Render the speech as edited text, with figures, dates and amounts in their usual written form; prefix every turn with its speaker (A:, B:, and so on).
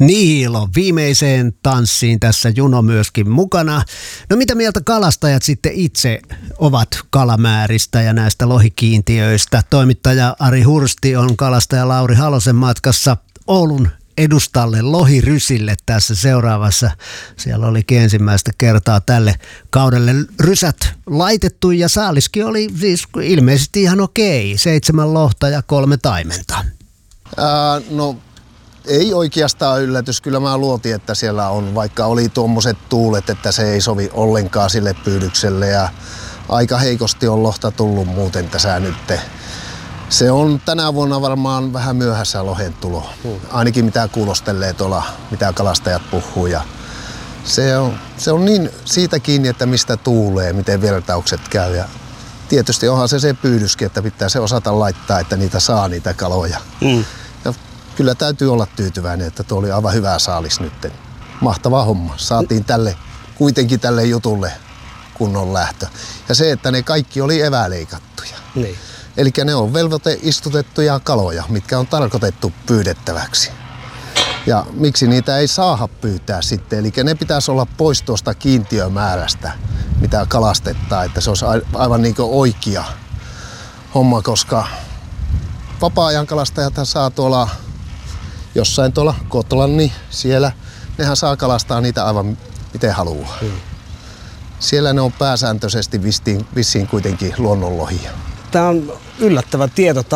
A: Niilo viimeiseen tanssiin tässä Juno myöskin mukana. No mitä mieltä kalastajat sitten itse ovat kalamääristä ja näistä lohikiintiöistä? Toimittaja Ari Hursti on kalastaja Lauri Halosen matkassa Oulun edustalle Lohirysille tässä seuraavassa. Siellä olikin ensimmäistä kertaa tälle kaudelle rysät laitettu ja saaliskin oli siis ilmeisesti ihan okei. 7 lohta ja 3 taimenta.
B: No ei oikeastaan yllätys. Kyllä mä luotin, että siellä on, vaikka oli tuommoiset tuulet, että se ei sovi ollenkaan sille pyydykselle ja aika heikosti on lohta tullut muuten tässä nyt. Se on tänä vuonna varmaan vähän myöhässä lohen tulo. Ainakin mitä kuulostelee tuolla, mitä kalastajat puhuu. Ja se on niin siitä kiinni, että mistä tuulee, miten vertaukset käy. Ja tietysti onhan se pyydyskin, että pitää se osata laittaa, että niitä saa niitä kaloja. Ja kyllä täytyy olla tyytyväinen, että tuo oli aivan hyvä saalis nyt. Mahtava homma. Saatiin kuitenkin tälle jutulle kunnon lähtö. Ja se, että ne kaikki oli eväleikattuja.
C: Niin.
B: Eli ne on velvoiteistutettuja kaloja, mitkä on tarkoitettu pyydettäväksi. Ja miksi niitä ei saada pyytää sitten? Eli ne pitäisi olla pois tuosta kiintiömäärästä, mitä kalastettaa, että se olisi aivan niin kuin oikea homma, koska vapaa-ajan kalastajat saa tuolla jossain tuolla Kotlan, niin siellä nehän saa kalastaa niitä aivan miten haluaa. Siellä ne on pääsääntöisesti vissiin kuitenkin luonnonlohia.
C: Tämä on yllättävä tieto.